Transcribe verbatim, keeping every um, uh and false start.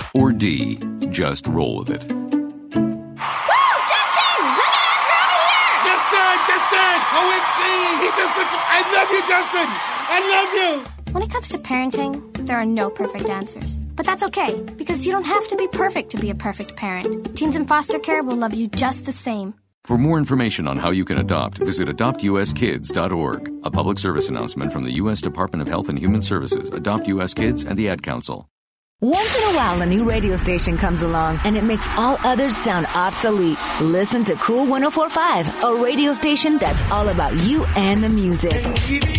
Or D, just roll with it? Woo! Justin! Look at us, we're over here! Justin! Justin! O M G! He just looked... I love you, Justin! I love you! When it comes to parenting, there are no perfect answers. But that's okay, because you don't have to be perfect to be a perfect parent. Teens in foster care will love you just the same. For more information on how you can adopt, visit adopt u s kids dot org. A public service announcement from the U S Department of Health and Human Services, Adopt U S Kids, and the Ad Council. Once in a while, a new radio station comes along, and it makes all others sound obsolete. Listen to Cool one oh four point five, a radio station that's all about you and the music.